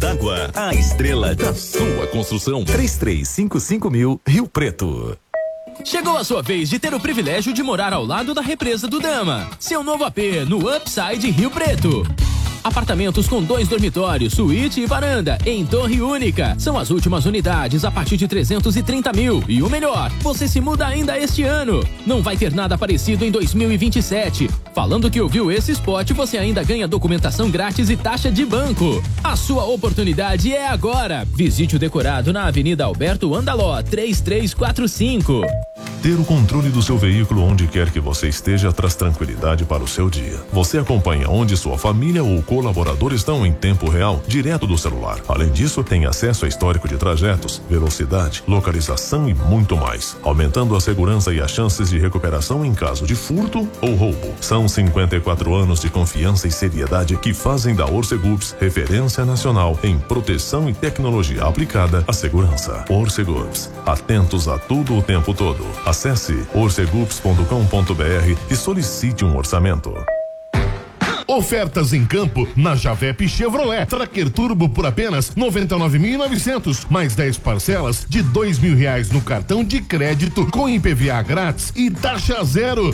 d'Água, a estrela da sua construção. 3355.000, Rio Preto. Chegou a sua vez de ter o privilégio de morar ao lado da represa do Dama. Seu novo AP no Upside Rio Preto. Apartamentos com 2 dormitórios, suíte e varanda, em torre única. São as últimas unidades a partir de 330 mil. E o melhor, você se muda ainda este ano. Não vai ter nada parecido em 2027. Falando que ouviu esse spot, você ainda ganha documentação grátis e taxa de banco. A sua oportunidade é agora. Visite o decorado na Avenida Alberto Andaló, 3345. Ter o controle do seu veículo onde quer que você esteja traz tranquilidade para o seu dia. Você acompanha onde sua família ou colaborador estão em tempo real, direto do celular. Além disso, tem acesso a histórico de trajetos, velocidade, localização e muito mais, aumentando a segurança e as chances de recuperação em caso de furto ou roubo. São 54 anos de confiança e seriedade que fazem da Orcegups referência nacional em proteção e tecnologia aplicada à segurança. Orcegups, atentos a tudo o tempo todo. Acesse orcegups.com.br e solicite um orçamento. Ofertas em campo na Javep Chevrolet. Tracker Turbo por apenas 99.900, mais 10 parcelas de R$2.000 no cartão de crédito com IPVA grátis e taxa zero.